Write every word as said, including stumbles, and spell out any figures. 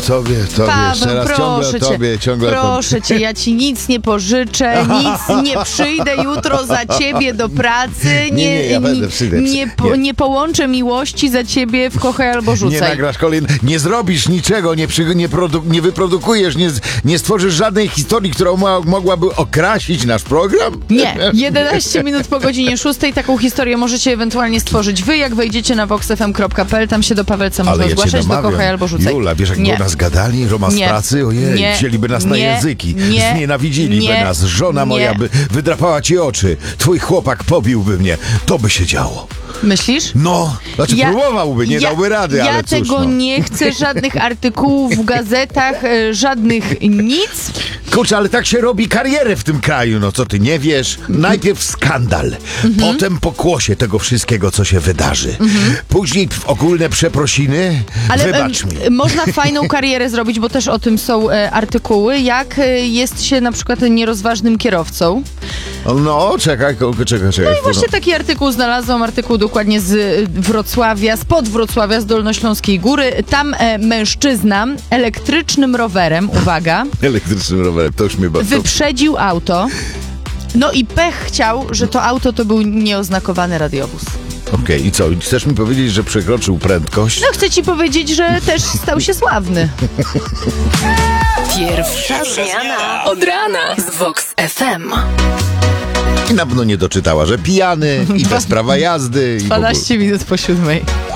tobie, tobie, Paweł, jeszcze raz ciągle proszę o tobie, cię, ciągle o tobie. proszę cię, ja ci nic nie pożyczę, nic nie przyjdę jutro za ciebie do pracy, nie, Nie, nie, ja będę, przyjdę, nie, po, nie. nie połączę miłości za ciebie w kochaj albo Nie rzucaj. nagrasz kolejny, nie zrobisz niczego, nie, przy, nie, produ, nie wyprodukujesz, nie, nie stworzysz żadnej historii, która ma, mogłaby okrasić nasz program? Nie, jedenaście minut po godzinie szóstej taką historię możecie ewentualnie stworzyć wy, jak wejdziecie na vox f m kropka p l, tam się do Pawelca można Ale ja cię zgłaszać, do namawiam. kochaj albo rzucaj. Jula, wiesz jak Nie. by nas gadali, romans Nie. pracy, ojej, Nie. wzięliby nas na Nie. języki, Nie. znienawidziliby Nie. nas, żona Nie. moja by wydrapała ci oczy, twój chłopak pobiłby mnie, to by się działo. Myślisz? No, znaczy próbowałby, nie ja, dałby rady, ja ale cóż, tego no. nie chcę, żadnych artykułów w gazetach, e, żadnych nic. Kurczę, ale tak się robi karierę w tym kraju, no co ty nie wiesz? Najpierw skandal, Mhm. potem pokłosie tego wszystkiego, co się wydarzy. Później ogólne przeprosiny, Ale wybacz em, mi. można fajną karierę zrobić, bo też o tym są e, artykuły, jak e, jest się na przykład nierozważnym kierowcą. No, czekaj, ko- czekaj, czekaj. No i właśnie taki artykuł znalazłam, artykuł dokładnie z e, Wrocławia, spod Wrocławia, z Dolnośląskiej Góry. Tam e, mężczyzna elektrycznym rowerem, uwaga, Elektrycznym rowerem, to już mnie bardzo... wyprzedził auto. No i pech chciał, że to auto to był nieoznakowany radiowóz. Okej, i co? Chcesz mi powiedzieć, że przekroczył prędkość? No chcę ci powiedzieć, że też stał się sławny. Pierwsza zmiana od rana z Vox F M. I na pewno nie doczytała, że pijany i bez prawa jazdy. I w ogóle. dwanaście minut po siódmej.